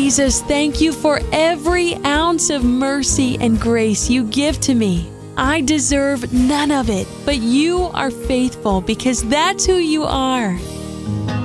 Jesus, thank you for every ounce of mercy and grace you give to me. I deserve none of it, but you are faithful because that's who you are.